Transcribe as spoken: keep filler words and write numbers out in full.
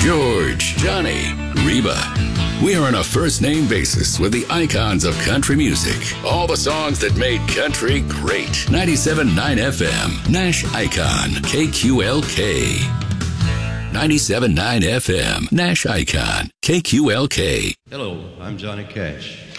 George, Johnny, Reba. We are on a first-name basis with the icons of country music. All the songs that made country great. ninety-seven point nine F M, Nash Icon, K Q L K. ninety-seven point nine F M, Nash Icon, K Q L K. Hello, I'm Johnny Cash.